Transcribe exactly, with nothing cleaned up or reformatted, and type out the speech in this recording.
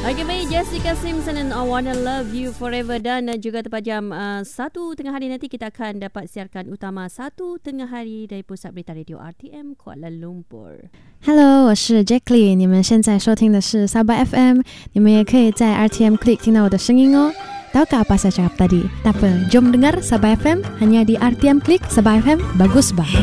Okey, baik, Jessica Simpson and I Wanna Love You Forever. Dan uh, juga tepat jam uh, satu tengah hari nanti kita akan dapat siarkan utama satu tengah hari dari Pusat Berita Radio R T M Kuala Lumpur. Hello， 我是 Jacqueline， 你们现在收听的是 Sabah F M， 你们也可以在 R T M Click 听到我的声音哦。Tahukah apa saya cakap tadi? Tak apa, jom dengar Sabah F M hanya di R T M Click. Sabah F M, bagus bah.